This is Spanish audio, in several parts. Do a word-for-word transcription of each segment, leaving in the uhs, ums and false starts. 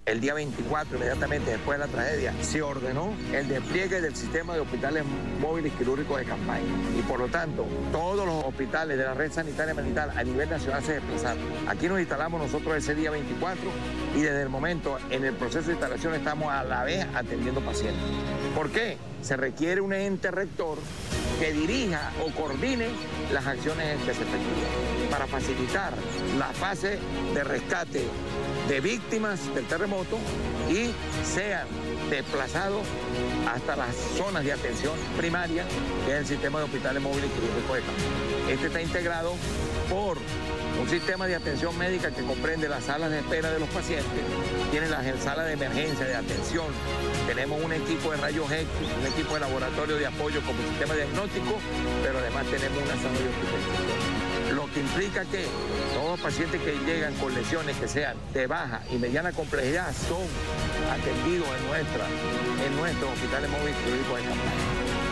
El día veinticuatro, inmediatamente después de la tragedia, se ordenó el despliegue del sistema de hospitales móviles quirúrgicos de campaña. Y por lo tanto, todos los hospitales de la red sanitaria militar a nivel nacional se desplazaron. Aquí nos instalamos nosotros ese día veinticuatro y desde el momento en el proceso de instalación estamos a la vez atendiendo pacientes. ¿Por qué? Se requiere un ente rector que dirija o coordine las acciones que se efectúan para facilitar la fase de rescate de víctimas del terremoto y sean desplazados hasta las zonas de atención primaria, que es el sistema de hospitales móviles quirúrgicos de campaña. Este está integrado por un sistema de atención médica que comprende las salas de espera de los pacientes, tiene las salas de emergencia, de atención, tenemos un equipo de rayos X, un equipo de laboratorio de apoyo como sistema diagnóstico, pero además tenemos una sala de hospitalización. Lo que implica que todos los pacientes que llegan con lesiones que sean de baja y mediana complejidad son atendidos en, nuestra, en nuestros hospitales móviles quirúrgicos de campaña.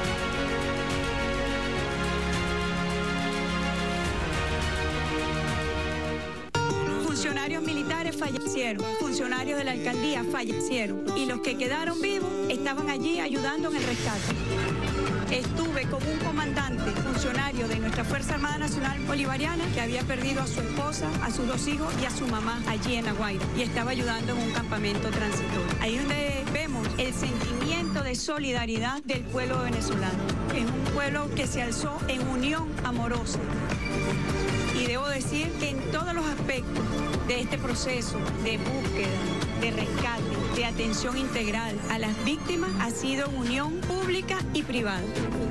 Funcionarios militares fallecieron, funcionarios de la alcaldía fallecieron y los que quedaron vivos estaban allí ayudando en el rescate. Estuve con un comandante, funcionario de nuestra Fuerza Armada Nacional Bolivariana, que había perdido a su esposa, a sus dos hijos y a su mamá allí en La Guaira, y estaba ayudando en un campamento transitorio. Ahí es donde vemos el sentimiento de solidaridad del pueblo venezolano. Es un pueblo que se alzó en unión amorosa. Y debo decir que en todos los aspectos de este proceso de búsqueda, de rescate, de atención integral a las víctimas ha sido unión pública y privada.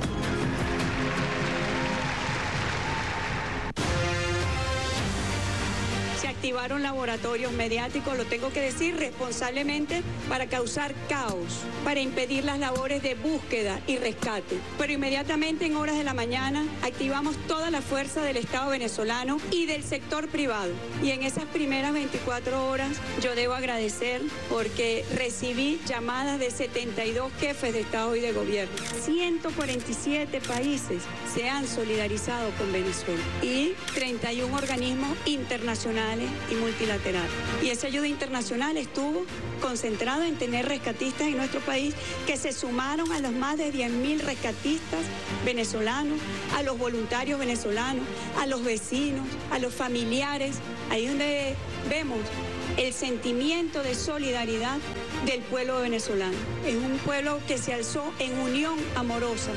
Se activaron laboratorios mediáticos, lo tengo que decir responsablemente, para causar caos, para impedir las labores de búsqueda y rescate. Pero inmediatamente en horas de la mañana activamos toda la fuerza del Estado venezolano y del sector privado. Y en esas primeras veinticuatro horas yo debo agradecer porque recibí llamadas de setenta y dos jefes de Estado y de gobierno. ciento cuarenta y siete países se han solidarizado con Venezuela y treinta y un organismos internacionales y multilaterales. Y esa ayuda internacional estuvo concentrada en tener rescatistas en nuestro país que se sumaron a los más de diez mil rescatistas venezolanos, a los voluntarios venezolanos, a los vecinos, a los familiares. Ahí es donde vemos el sentimiento de solidaridad del pueblo venezolano. Es un pueblo que se alzó en unión amorosa.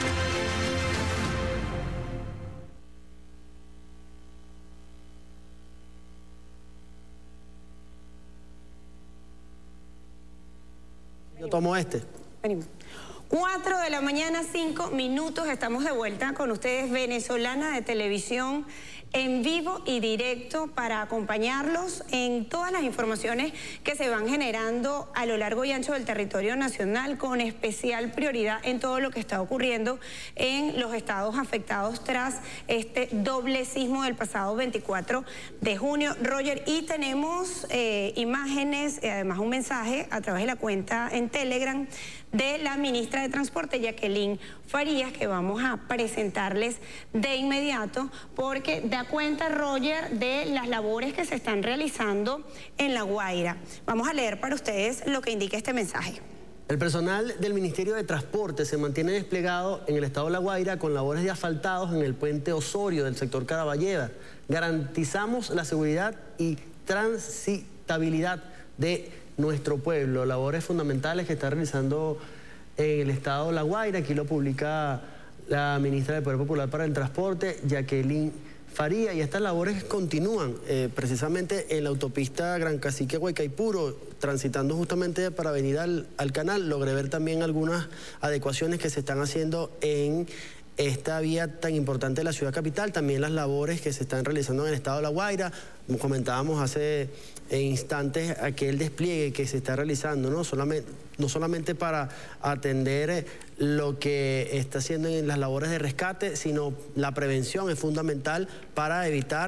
Yo tomo este. Venimos. Cuatro de la mañana, cinco minutos, estamos de vuelta con ustedes, Venezolana de Televisión, en vivo y directo para acompañarlos en todas las informaciones que se van generando a lo largo y ancho del territorio nacional, con especial prioridad en todo lo que está ocurriendo en los estados afectados tras este doble sismo del pasado veinticuatro de junio. Roger, y tenemos eh, imágenes y además un mensaje a través de la cuenta en Telegram de la ministra de Transporte, Jacqueline Farías, que vamos a presentarles de inmediato, porque da cuenta, Roger, de las labores que se están realizando en La Guaira. Vamos a leer para ustedes lo que indica este mensaje. El personal del Ministerio de Transporte se mantiene desplegado en el estado de La Guaira con labores de asfaltados en el puente Osorio del sector Caraballeda. Garantizamos la seguridad y transitabilidad de nuestro pueblo, labores fundamentales que está realizando en el estado de La Guaira. Aquí lo publica la ministra del Poder Popular para el Transporte, Jacqueline Farías, y estas labores continúan eh, precisamente en la autopista Gran Cacique Guaycaipuro, transitando justamente para venir al, al canal. Logré ver también algunas adecuaciones que se están haciendo en esta vía tan importante de la ciudad capital, también las labores que se están realizando en el estado de La Guaira. Como comentábamos hace instantes, aquel despliegue que se está realizando, ¿no? Solamente, no solamente para atender lo que está haciendo en las labores de rescate, sino la prevención es fundamental para evitar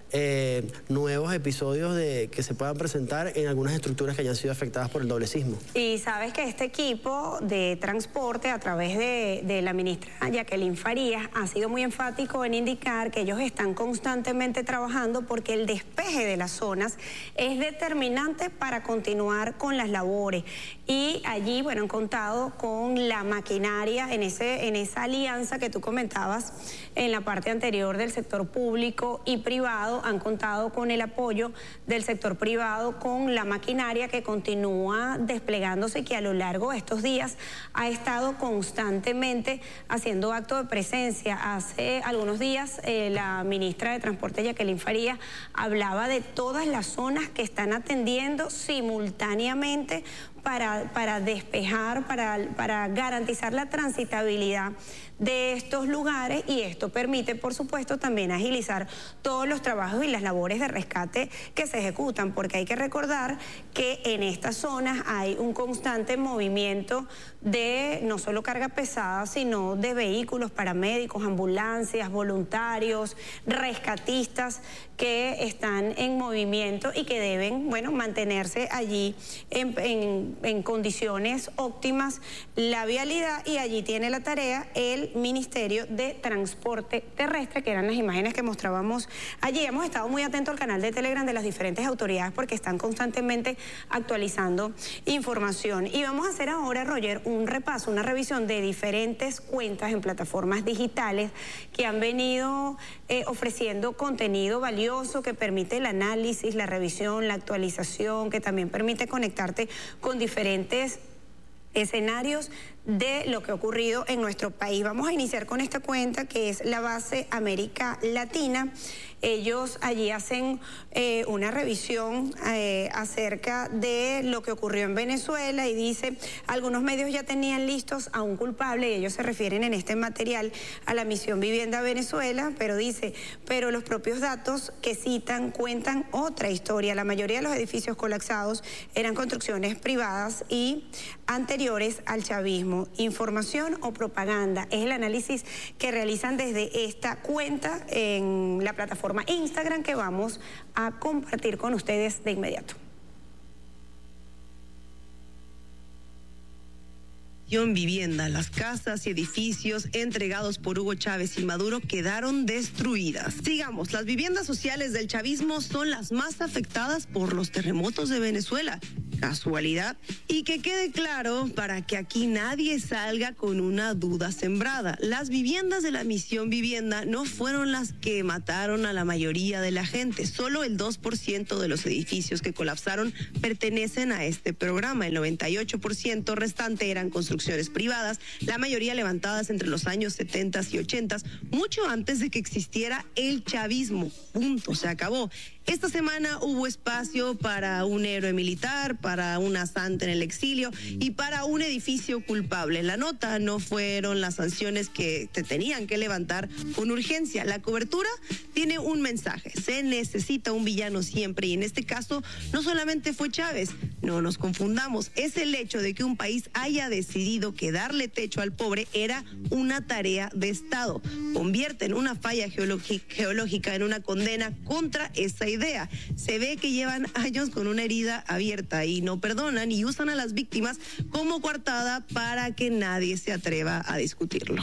eh, nuevos episodios de, que se puedan presentar en algunas estructuras que hayan sido afectadas por el doble sismo. Y sabes que este equipo de transporte, a través de, de la ministra Jacqueline Farías, ha sido muy enfático en indicar que ellos están constantemente trabajando porque el despeje de las zonas es determinante para continuar con las labores. Y allí, bueno, han contado con la maquinaria en, ese, en esa alianza que tú comentabas en la parte anterior del sector público y privado. Han contado con el apoyo del sector privado, con la maquinaria que continúa desplegándose y que a lo largo de estos días ha estado constantemente haciendo acto de presencia. Hace algunos días eh, la ministra de Transporte, Jacqueline Farías, hablaba de todas las zonas que están atendiendo simultáneamente para, para despejar, para, para garantizar la transitabilidad de estos lugares, y esto permite, por supuesto, también agilizar todos los trabajos y las labores de rescate que se ejecutan, porque hay que recordar que en estas zonas hay un constante movimiento de no solo carga pesada, sino de vehículos, paramédicos, ambulancias, voluntarios, rescatistas que están en movimiento y que deben, bueno, mantenerse allí en, en, en condiciones óptimas la vialidad, y allí tiene la tarea el Ministerio de Transporte Terrestre, que eran las imágenes que mostrábamos allí. Hemos estado muy atentos al canal de Telegram de las diferentes autoridades porque están constantemente actualizando información. Y vamos a hacer ahora, Roger, un repaso, una revisión de diferentes cuentas en plataformas digitales que han venido eh, ofreciendo contenido valioso que permite el análisis, la revisión, la actualización, que también permite conectarte con diferentes escenarios de lo que ha ocurrido en nuestro país. Vamos a iniciar con esta cuenta que es la base América Latina. Ellos allí hacen eh, una revisión eh, acerca de lo que ocurrió en Venezuela y dice, algunos medios ya tenían listos a un culpable, y ellos se refieren en este material a la misión Vivienda Venezuela, pero dice, pero los propios datos que citan cuentan otra historia. La mayoría de los edificios colapsados eran construcciones privadas y anteriores al chavismo. Información o propaganda es el análisis que realizan desde esta cuenta en la plataforma Instagram, que vamos a compartir con ustedes de inmediato. Vivienda, las casas y edificios entregados por Hugo Chávez y Maduro quedaron destruidas. Sigamos, las viviendas sociales del chavismo son las más afectadas por los terremotos de Venezuela. ¿Casualidad? Y que quede claro para que aquí nadie salga con una duda sembrada. Las viviendas de la misión Vivienda no fueron las que mataron a la mayoría de la gente. Solo el dos por ciento de los edificios que colapsaron pertenecen a este programa. El noventa y ocho por ciento restante eran construcciones privadas, la mayoría levantadas entre los años setenta y ochenta, mucho antes de que existiera el chavismo. Punto, se acabó. Esta semana hubo espacio para un héroe militar, para una santa en el exilio y para un edificio culpable. La nota no fueron las sanciones que te tenían que levantar con urgencia. La cobertura tiene un mensaje. Se necesita un villano siempre, y en este caso no solamente fue Chávez. No nos confundamos. Es el hecho de que un país haya decidido que darle techo al pobre era una tarea de Estado. Convierten una falla geológica en una condena contra esa idea. Idea. Se ve que llevan años con una herida abierta y no perdonan, y usan a las víctimas como coartada para que nadie se atreva a discutirlo.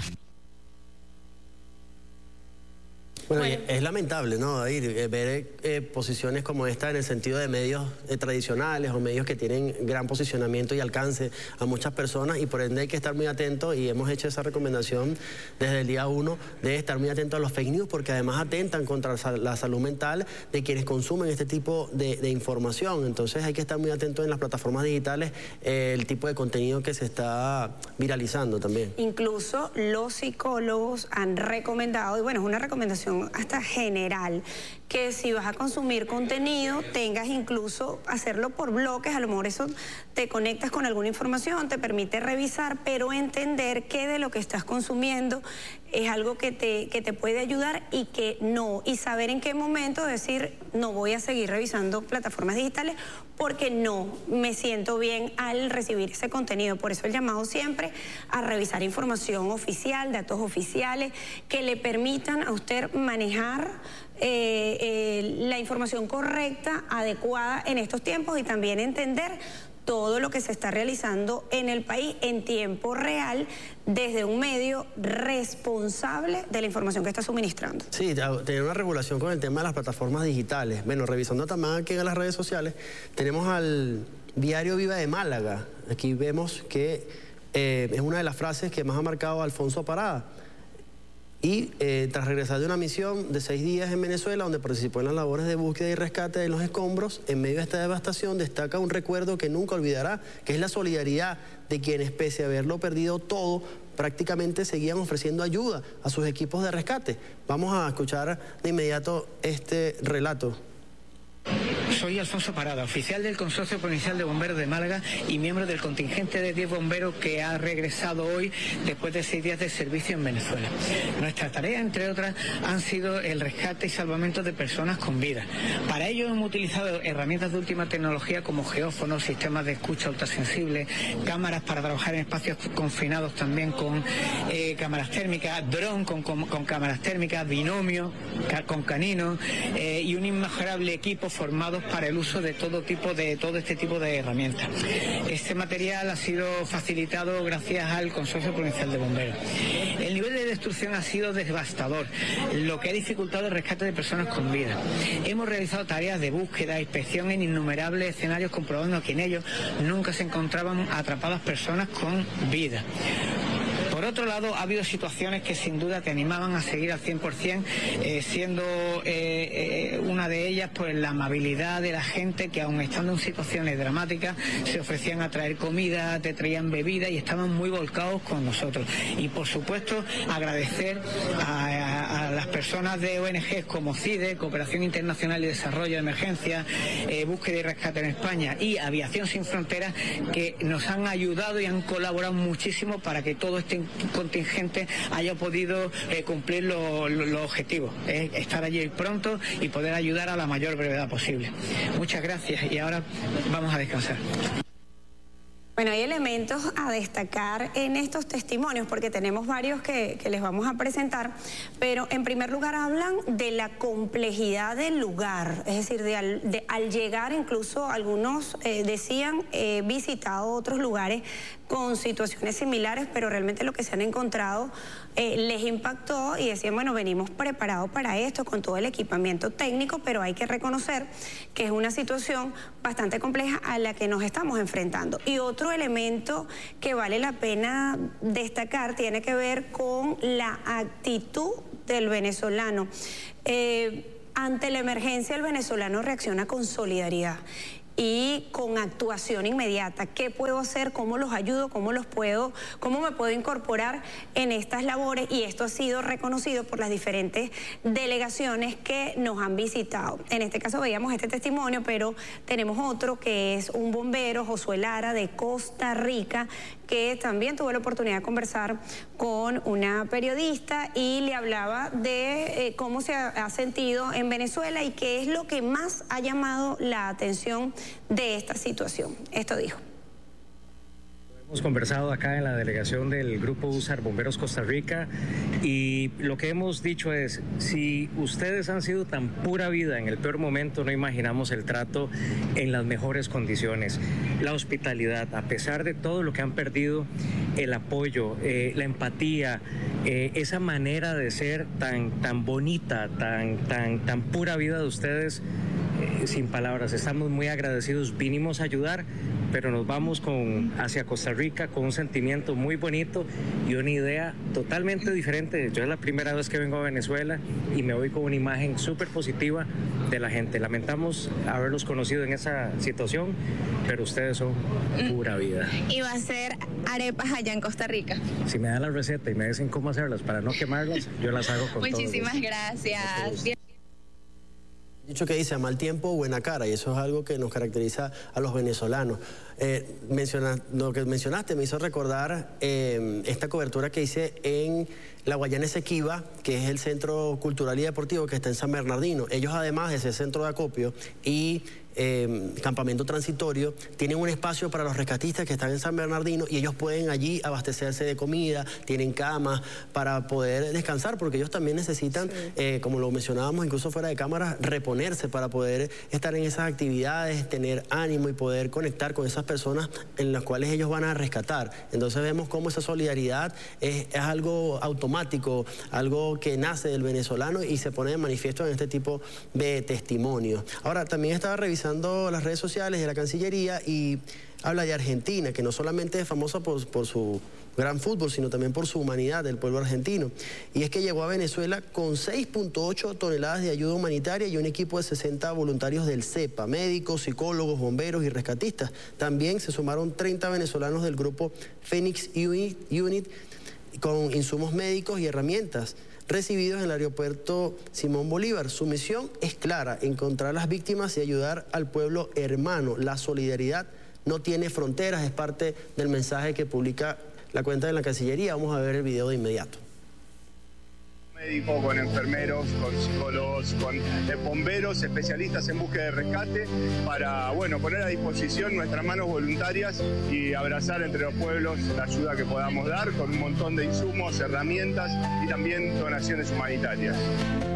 Bueno, bueno, es lamentable, ¿no, David? Eh, ver eh, posiciones como esta en el sentido de medios eh, tradicionales o medios que tienen gran posicionamiento y alcance a muchas personas, y por ende hay que estar muy atentos, y hemos hecho esa recomendación desde el día uno de estar muy atentos a los fake news, porque además atentan contra la salud mental de quienes consumen este tipo de, de información. Entonces hay que estar muy atentos en las plataformas digitales eh, el tipo de contenido que se está viralizando también. Incluso los psicólogos han recomendado, y bueno, es una recomendación hasta general, que si vas a consumir contenido tengas incluso hacerlo por bloques. A lo mejor eso te conectas con alguna información, te permite revisar, pero entender que de lo que estás consumiendo es algo que te, que te puede ayudar y que no, y saber en qué momento decir no voy a seguir revisando plataformas digitales porque no me siento bien al recibir ese contenido. Por eso el llamado siempre a revisar información oficial, datos oficiales que le permitan a usted manejar eh, eh, la información correcta, adecuada en estos tiempos y también entender todo lo que se está realizando en el país en tiempo real desde un medio responsable de la información que está suministrando. Sí, tener una regulación con el tema de las plataformas digitales. Bueno, revisando también aquí en las redes sociales, tenemos al diario Viva de Málaga. Aquí vemos que eh, es una de las frases que más ha marcado Alfonso Parada. Y eh, tras regresar de una misión de seis días en Venezuela, donde participó en las labores de búsqueda y rescate de los escombros, en medio de esta devastación destaca un recuerdo que nunca olvidará, que es la solidaridad de quienes, pese a haberlo perdido todo, prácticamente seguían ofreciendo ayuda a sus equipos de rescate. Vamos a escuchar de inmediato este relato. Soy Alfonso Parada, oficial del Consorcio Provincial de Bomberos de Málaga y miembro del contingente de diez bomberos que ha regresado hoy después de seis días de servicio en Venezuela. Nuestra tarea, entre otras, han sido el rescate y salvamento de personas con vida. Para ello hemos utilizado herramientas de última tecnología como geófonos, sistemas de escucha ultrasensible, cámaras para trabajar en espacios confinados también con eh, cámaras térmicas, dron con, con, con cámaras térmicas, binomio con canino eh, y un inmejorable equipo formados para el uso de todo tipo de todo este tipo de herramientas. Este material ha sido facilitado gracias al Consorcio Provincial de Bomberos. El nivel de destrucción ha sido devastador, lo que ha dificultado el rescate de personas con vida. Hemos realizado tareas de búsqueda e inspección en innumerables escenarios, comprobando que en ellos nunca se encontraban atrapadas personas con vida. Por otro lado, ha habido situaciones que sin duda te animaban a seguir al cien por cien, eh, siendo eh, eh, una de ellas pues la amabilidad de la gente que, aun estando en situaciones dramáticas, se ofrecían a traer comida, te traían bebida y estaban muy volcados con nosotros. Y por supuesto agradecer a, a, a las personas de O N Ges como CIDE, Cooperación Internacional y Desarrollo de Emergencia, eh, Búsqueda y Rescate en España y Aviación Sin Fronteras, que nos han ayudado y han colaborado muchísimo para que todo este contingente haya podido eh, cumplir los lo, lo objetivos, eh, estar allí pronto y poder ayudar a la mayor brevedad posible. Muchas gracias y ahora vamos a descansar. Bueno, hay elementos a destacar en estos testimonios porque tenemos varios que, que les vamos a presentar, pero en primer lugar hablan de la complejidad del lugar, es decir, de al, de, al llegar incluso algunos eh, decían eh, visitado otros lugares con situaciones similares, pero realmente lo que se han encontrado eh, les impactó y decían, bueno, venimos preparados para esto con todo el equipamiento técnico, pero hay que reconocer que es una situación bastante compleja a la que nos estamos enfrentando. Y otro elemento que vale la pena destacar tiene que ver con la actitud del venezolano. Eh, ante la emergencia el venezolano reacciona con solidaridad y con actuación inmediata. ¿Qué puedo hacer? ¿Cómo los ayudo? ¿Cómo los puedo? ¿Cómo me puedo incorporar en estas labores? Y esto ha sido reconocido por las diferentes delegaciones que nos han visitado. En este caso veíamos este testimonio, pero tenemos otro que es un bombero, Josué Lara, de Costa Rica, que también tuve la oportunidad de conversar con una periodista y le hablaba de eh, cómo se ha, ha sentido en Venezuela y qué es lo que más ha llamado la atención de esta situación. Esto dijo. Hemos conversado acá en la delegación del Grupo USAR Bomberos Costa Rica y lo que hemos dicho es, si ustedes han sido tan pura vida en el peor momento, no imaginamos el trato en las mejores condiciones. La hospitalidad, a pesar de todo lo que han perdido, el apoyo, eh, la empatía, eh, esa manera de ser tan, tan bonita, tan, tan, tan pura vida de ustedes, eh, sin palabras. Estamos muy agradecidos, vinimos a ayudar, pero nos vamos con, hacia Costa Rica con un sentimiento muy bonito y una idea totalmente diferente. Yo es la primera vez que vengo a Venezuela y me voy con una imagen súper positiva de la gente. Lamentamos haberlos conocido en esa situación, pero ustedes son pura vida. ¿Y va a ser arepas allá en Costa Rica? Si me dan la receta y me dicen cómo hacerlas para no quemarlas, yo las hago con todo. Muchísimas gracias. Dicho que dice, a mal tiempo, buena cara, y eso es algo que nos caracteriza a los venezolanos. Eh, menciona, lo que mencionaste me hizo recordar eh, esta cobertura que hice en la Guayana Esequiba, que es el centro cultural y deportivo que está en San Bernardino. Ellos, además de ese centro de acopio y eh, campamento transitorio, tienen un espacio para los rescatistas que están en San Bernardino y ellos pueden allí abastecerse de comida, tienen camas para poder descansar, porque ellos también necesitan, sí. eh, como lo mencionábamos incluso fuera de cámara, reponerse para poder estar en esas actividades, tener ánimo y poder conectar con esas personas en las cuales ellos van a rescatar. Entonces vemos cómo esa solidaridad es, es algo automático, algo que nace del venezolano y se pone de manifiesto en este tipo de testimonios. Ahora, también estaba revisando las redes sociales de la Cancillería y habla de Argentina, que no solamente es famosa por, por su gran fútbol, sino también por su humanidad del pueblo argentino. Y es que llegó a Venezuela con seis punto ocho toneladas de ayuda humanitaria y un equipo de sesenta voluntarios del CEPA, médicos, psicólogos, bomberos y rescatistas. También se sumaron treinta venezolanos del grupo Phoenix Unit, Unit con insumos médicos y herramientas recibidos en el aeropuerto Simón Bolívar. Su misión es clara: encontrar a las víctimas y ayudar al pueblo hermano. La solidaridad no tiene fronteras, es parte del mensaje que publica la cuenta de la Cancillería. Vamos a ver el video de inmediato. Médicos, con enfermeros, con psicólogos, con bomberos, especialistas en búsqueda de rescate, para, bueno, poner a disposición nuestras manos voluntarias y abrazar entre los pueblos la ayuda que podamos dar, con un montón de insumos, herramientas y también donaciones humanitarias.